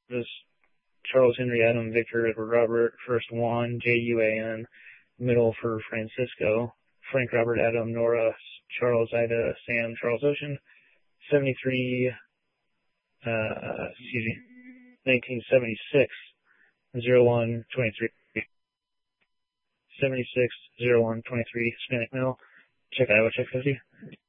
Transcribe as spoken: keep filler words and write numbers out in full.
was Charles Henry Adam Victor Edward Robert, first Juan, J U A N, middle for Francisco, Frank Robert Adam Nora Charles Ida Sam Charles Ocean, seventy-three, uh, excuse me, nineteen seventy-six, zero one twenty-three, seventy-six, zero one twenty-three, Hispanic male, check Iowa, check fifty.